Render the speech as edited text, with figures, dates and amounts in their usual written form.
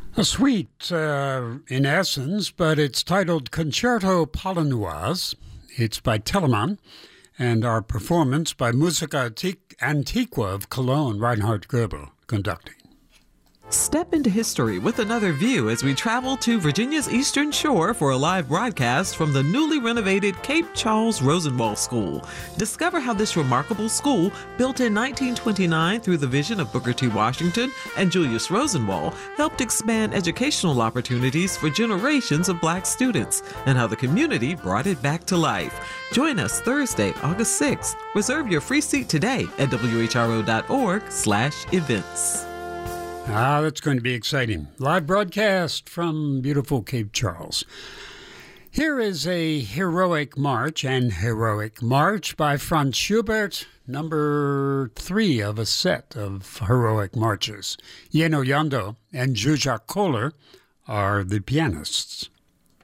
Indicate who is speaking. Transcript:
Speaker 1: A suite in essence, but it's titled Concerto Polonoise. It's by Telemann, and our performance by Musica Antiqua of Cologne, Reinhard Goebel conducting.
Speaker 2: Step into history with another view as we travel to Virginia's Eastern Shore for a live broadcast from the newly renovated Cape Charles Rosenwald School. Discover how this remarkable school, built in 1929 through the vision of Booker T. Washington and Julius Rosenwald, helped expand educational opportunities for generations of Black students, and how the community brought it back to life. Join us Thursday, August 6th. Reserve your free seat today at whro.org/events.
Speaker 1: That's going to be exciting. Live broadcast from beautiful Cape Charles. Here is a heroic march by Franz Schubert, number 3 of a set of heroic marches. Jeno Jando and Zsuzsa Koller are the pianists.